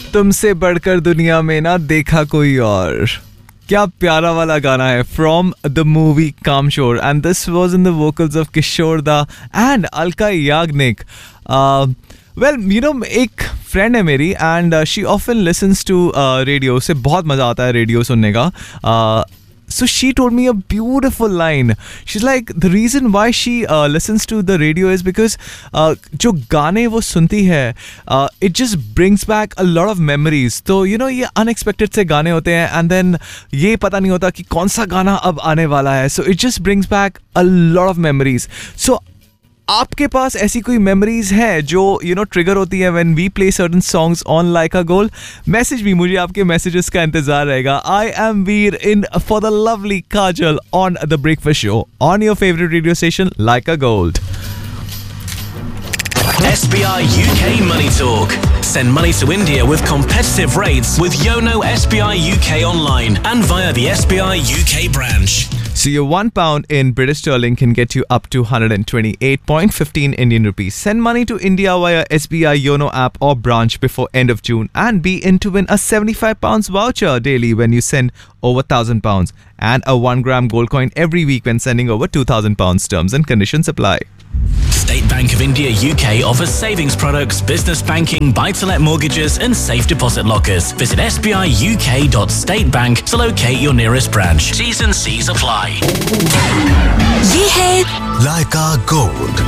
तुमसे बढ़कर दुनिया में ना देखा कोई और. क्या प्यारा वाला गाना है from the movie Kamshore, and this was in the vocals of Kishore Da and Alka Yagnik. Well, you know, एक फ्रेंड है मेरी and she often listens to radio. उसे बहुत मज़ा आता है रेडियो सुनने का. So she told me a beautiful line. She's like, the reason why she listens to the radio is because जो गाने वो सुनती है, it just brings back a lot of memories. तो you know, ये unexpected से गाने होते हैं and then ये पता नहीं होता कि कौन सा गाना अब आने वाला है. So it just brings back a lot of memories. So आपके पास ऐसी कोई मेमोरीज है जो ट्रिगर होती है when we play certain songs on Lyca gold? Message भी, मुझे आपके मैसेजेस का इंतजार रहेगा. I am Veer in for the lovely Kajal on the breakfast show on your favourite radio station Lyca gold. SBI UK Money Talk. Send money to India with competitive rates with Yono SBI UK online and via the SBI UK branch. So your £1 in British sterling can get you up to 128.15 Indian rupees. Send money to India via SBI Yono app or branch before end of June and be in to win a £75 voucher daily when you send over £1,000 and a 1 gram gold coin every week when sending over £2,000. Terms and conditions apply. State Bank of India UK offers savings products, business banking, buy-to-let mortgages and safe deposit lockers. Visit sbiuk.statebank to locate your nearest branch. T's and C's apply. ये है Laika Gold.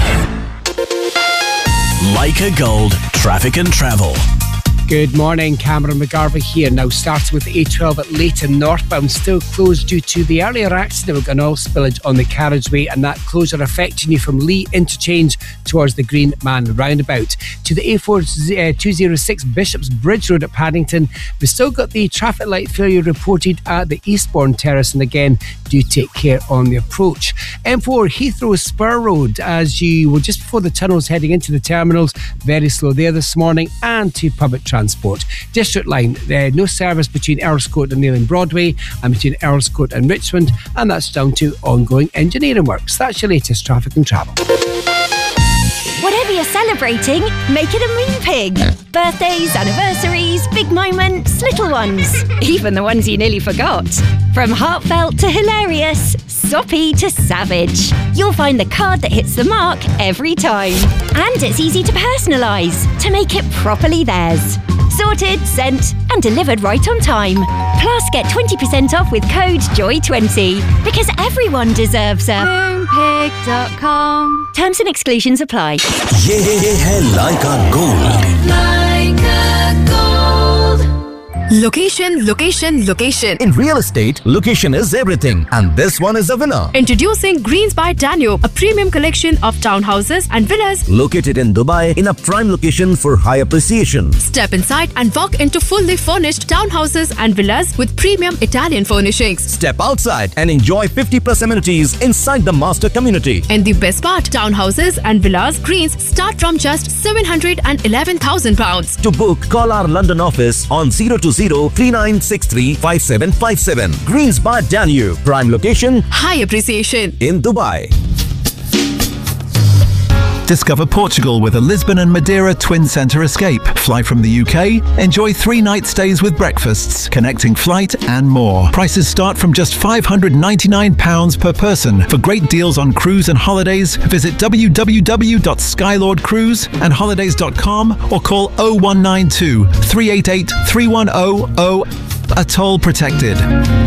Laika Gold, traffic and travel. Good morning, Cameron McGarvey here. Now starts with A12 at Leighton northbound, still closed due to the earlier accident. We've got an oil spillage on the carriageway and that closure affecting you from Lee interchange towards the Green Man roundabout. To the A4206 Bishop's Bridge Road at Paddington, we've still got the traffic light failure reported at the Eastbourne Terrace, and again, do take care on the approach. M4 Heathrow Spur Road, as you were just before the tunnels heading into the terminals, very slow there this morning, and to public transport. District line, no service between Earls Court and Neyland Broadway and between Earls Court and Richmond, and that's down to ongoing engineering works. That's your latest traffic and travel. Whatever you're celebrating, make it a Moonpig. Birthdays, anniversaries, big moments, little ones. Even the ones you nearly forgot. From heartfelt to hilarious, soppy to savage. You'll find the card that hits the mark every time. And it's easy to personalise to make it properly theirs. Sorted, sent and delivered right on time. Plus get 20% off with code JOY20 because everyone deserves a Moonpig.com. Terms and exclusions apply. ये है Laika Gold. Laika Gold. Location, location, location. In real estate, location is everything, and this one is a winner. Introducing Greens by Danube, a premium collection of townhouses and villas Located in Dubai in a prime location for high appreciation. Step inside and walk into fully furnished townhouses and villas with premium Italian furnishings. Step outside and enjoy 50+ amenities inside the master community. And the best part, townhouses and villas Greens start from just £711,000. To book, call our London office on 020-3963-5757. Greens by Danube, prime location, High appreciation. in Dubai. Discover Portugal with a Lisbon and Madeira twin centre escape. Fly from the UK, enjoy 3-night stays with breakfasts, connecting flight and more. Prices start from just £599 per person. For great deals on cruise and holidays, visit www.skylordcruiseandholidays.com or call 0192 388 3100. Atoll protected.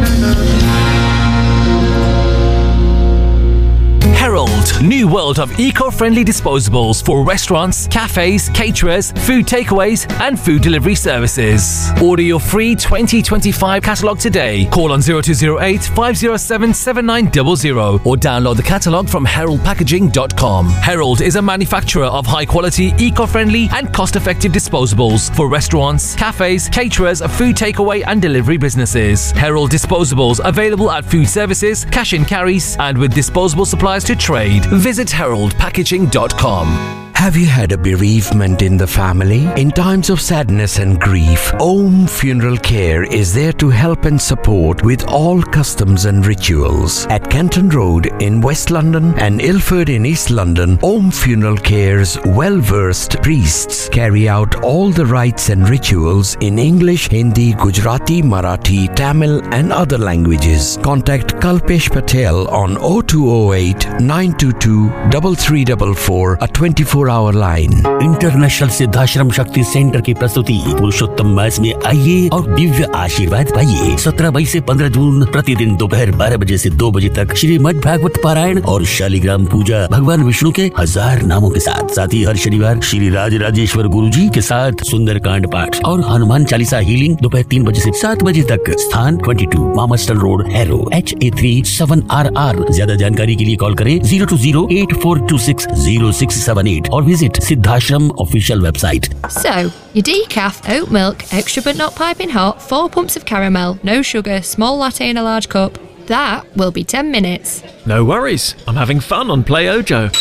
Herald, new world of eco-friendly disposables for restaurants, cafes, caterers, food takeaways and food delivery services. Order your free 2025 catalogue today. Call on 0208 507 7900 or download the catalogue from heraldpackaging.com. Herald is a manufacturer of high-quality, eco-friendly and cost-effective disposables for restaurants, cafes, caterers, food takeaway and delivery businesses. Herald disposables available at food services, cash and carries and with disposable supplies to trade. Visit heraldpackaging.com. Have you had a bereavement in the family? In times of sadness and grief, Om Funeral Care is there to help and support with all customs and rituals. At Kenton Road in West London and Ilford in East London, Om Funeral Care's well-versed priests carry out all the rites and rituals in English, Hindi, Gujarati, Marathi, Tamil and other languages. Contact Kalpesh Patel on 0208 922 3344, a 24-hour line. International Siddhashram शक्ति centre की प्रस्तुति पुरुषोत्तम मास में आइए और दिव्य आशीर्वाद पाइए। 17 मई से 15 जून प्रतिदिन दोपहर 12 बजे से 2 बजे तक श्रीमद् भागवत पारायण और शालिग्राम पूजा भगवान विष्णु के 1000 नामों के साथ ही हर शनिवार श्री राज राजेश्वर गुरु जी के साथ सुंदरकांड पाठ और हनुमान चालीसा हीलिंग दोपहर 3 बजे से 7 बजे तक। स्थान 22 मामस्टल रोड, हैरो, HA3 7RR। ज्यादा जानकारी के लिए कॉल करें 02084260678 or visit Siddhashram official website. So, your decaf, oat milk, extra but not piping hot, 4 pumps of caramel, no sugar, small latte in a large cup. That will be 10 minutes. No worries. I'm having fun on Play Ojo.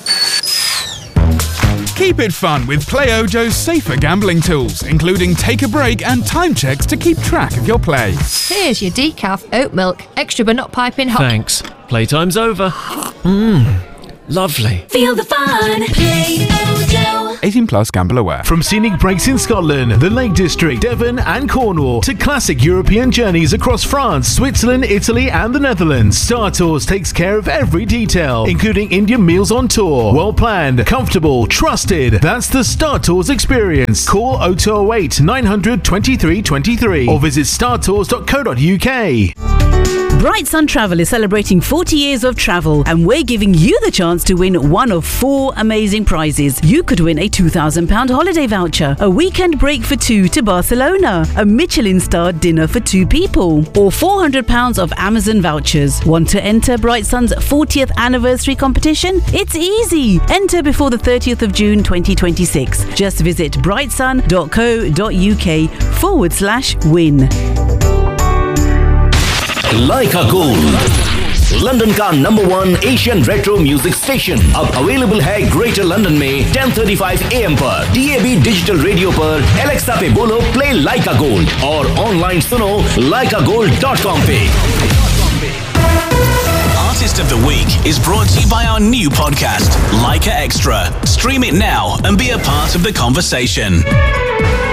Keep it fun with Play Ojo's safer gambling tools, including take a break and time checks to keep track of your play. Here's your decaf, oat milk, extra but not piping hot. Thanks. Playtime's over. Lovely. Feel the fun. Play Ojo. 18 plus, gamble aware. From scenic breaks in Scotland, the Lake District, Devon and Cornwall to classic European journeys across France, Switzerland, Italy and the Netherlands, Star Tours takes care of every detail, including Indian meals on tour. Well planned, comfortable, trusted. That's the Star Tours experience. Call 0208 900 2323 or visit startours.co.uk. Bright Sun Travel is celebrating 40 years of travel and we're giving you the chance to win one of 4 amazing prizes. You could win a £2,000 holiday voucher, a weekend break for 2 to Barcelona, a Michelin-starred dinner for 2 people, or £400 of Amazon vouchers. Want to enter Bright Sun's 40th anniversary competition? It's easy. Enter before the 30th of June 2026. Just visit brightsun.co.uk/win. Leica Gold, London का number 1 Asian retro music station, अब available है greater London में 10:35 AM पर, DAB digital radio पर, Alexa पे बोलो play लाइका gold और online सुनो laikagold.com पे। Artist of the Week is brought to you by our new podcast, Leica Extra. Stream it now and be a part of the conversation.